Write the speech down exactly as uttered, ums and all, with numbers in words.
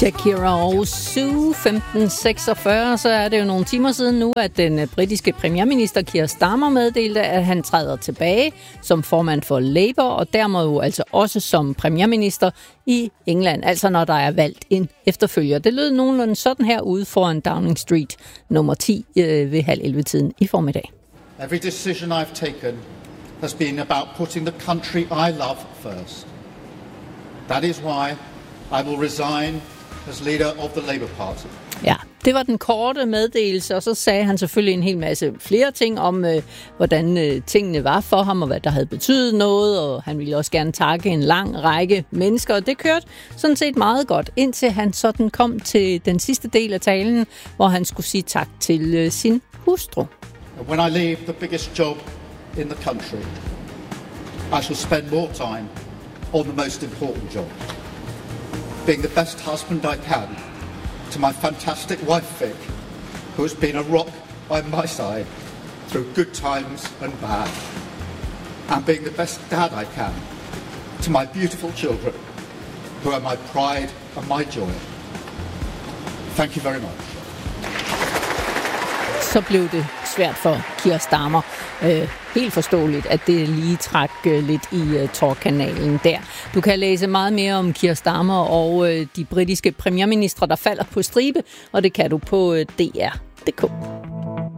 Shakira og Sue, femten seksogfyrre, så er det jo nogle timer siden nu, at den britiske premierminister Keir Starmer meddelte, at han træder tilbage som formand for Labour, og dermed jo altså også som premierminister i England, altså når der er valgt en efterfølger. Det lød nogenlunde sådan her ude foran Downing Street nummer ti øh, ved halv elleve tiden i formiddag. Every decision I've taken has been about putting the country I love first. That is why I will resign as leader of the Labour Party. Ja, det var den korte meddelelse, og så sagde han selvfølgelig en hel masse flere ting om, øh, hvordan øh, tingene var for ham, og hvad der havde betydet noget, og han ville også gerne takke en lang række mennesker, og det kørte sådan set meget godt, indtil han sådan kom til den sidste del af talen, hvor han skulle sige tak til øh, sin hustru. When I leave the biggest job in the country, I shall spend more time on the most important job. Being the best husband I can to my fantastic wife Vic, who has been a rock by my side through good times and bad. And being the best dad I can to my beautiful children, who are my pride and my joy. Thank you very much. Så blev det svært for Keir Starmer. Øh, helt forståeligt, at det lige trak øh, lidt i øh, Talk-kanalen der. Du kan læse meget mere om Keir Starmer og øh, de britiske premierministre, der falder på stribe, og det kan du på øh, D R punktum d k.